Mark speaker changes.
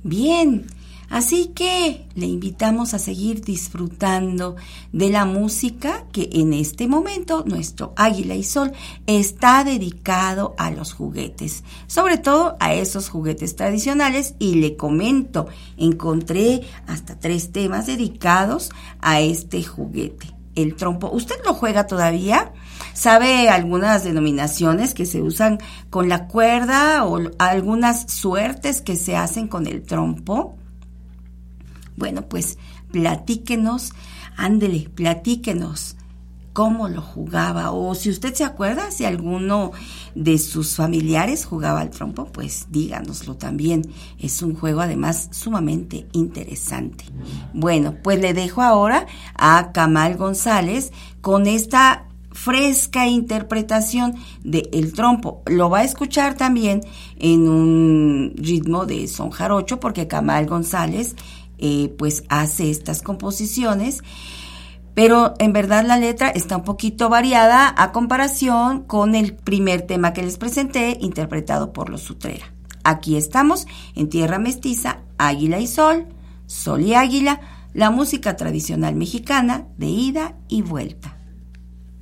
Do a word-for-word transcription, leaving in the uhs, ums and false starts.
Speaker 1: Bien, así que le invitamos a seguir disfrutando de la música que en este momento nuestro Águila y Sol está dedicado a los juguetes, sobre todo a esos juguetes tradicionales, y le comento, encontré hasta tres temas dedicados a este juguete, el trompo. ¿Usted lo juega todavía? ¿Sabe algunas denominaciones que se usan con la cuerda o algunas suertes que se hacen con el trompo? Bueno, pues platíquenos, ándele, platíquenos cómo lo jugaba, o si usted se acuerda, si alguno de sus familiares jugaba al trompo, pues díganoslo también. Es un juego además sumamente interesante. Bueno, pues le dejo ahora a Camal González con esta fresca interpretación de El Trompo. Lo va a escuchar también en un ritmo de son jarocho, porque Camal González eh, pues hace estas composiciones, pero en verdad la letra está un poquito variada a comparación con el primer tema que les presenté, interpretado por los Utrera. Aquí estamos en Tierra Mestiza, Águila y Sol, Sol y Águila, la música tradicional mexicana de ida y vuelta.